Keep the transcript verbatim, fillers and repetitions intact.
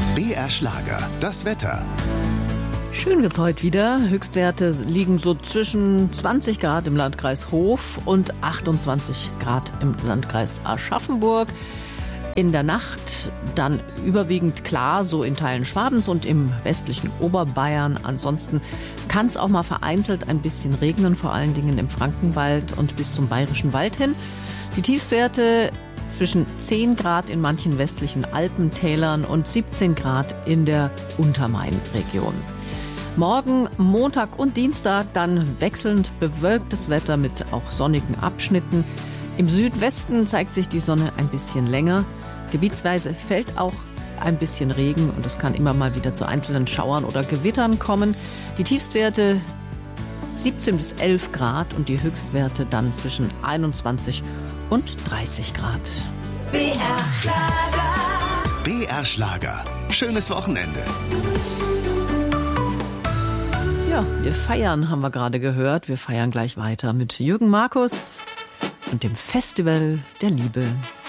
B R Schlager, das Wetter. Schön wird's heute wieder. Höchstwerte liegen so zwischen zwanzig Grad im Landkreis Hof und achtundzwanzig Grad im Landkreis Aschaffenburg. In der Nacht dann überwiegend klar, so in Teilen Schwabens und im westlichen Oberbayern. Ansonsten kann es auch mal vereinzelt ein bisschen regnen, vor allen Dingen im Frankenwald und bis zum Bayerischen Wald hin. Die Tiefstwerte zwischen zehn Grad in manchen westlichen Alpentälern und siebzehn Grad in der Untermain-Region. Morgen, Montag und Dienstag dann wechselnd bewölktes Wetter mit auch sonnigen Abschnitten. Im Südwesten zeigt sich die Sonne ein bisschen länger. Gebietsweise fällt auch ein bisschen Regen und es kann immer mal wieder zu einzelnen Schauern oder Gewittern kommen. Die Tiefstwerte siebzehn bis elf Grad und die Höchstwerte dann zwischen einundzwanzig und dreißig Grad. B R Schlager. B R Schlager. Schönes Wochenende. Ja, wir feiern, haben wir gerade gehört. Wir feiern gleich weiter mit Jürgen Markus und dem Festival der Liebe.